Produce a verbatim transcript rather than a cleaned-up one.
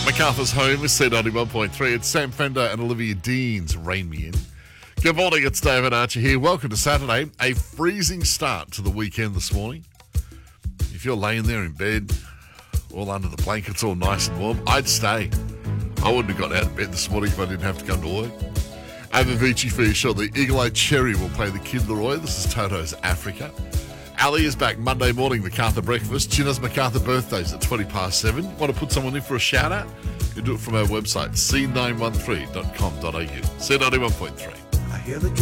MacArthur's Home is C ninety-one point three. It's Sam Fender and Olivia Dean's Rain Me In. Good morning, it's David Archer here. Welcome to Saturday. A freezing start to the weekend this morning. If you're laying there in bed, all under the blankets, all nice and warm, I'd stay. I wouldn't have got out of bed this morning if I didn't have to come to work. Avicii for you shortly. Eagle Eye Cherry will play the Kid Leroy. This is Toto's Africa. Ali is back Monday morning, MacArthur Breakfast. Gina's MacArthur birthdays at twenty past seven. Want to put someone in for a shout out? You can do it from our website, c nine one three dot com dot a u. C ninety-one point three. I hear the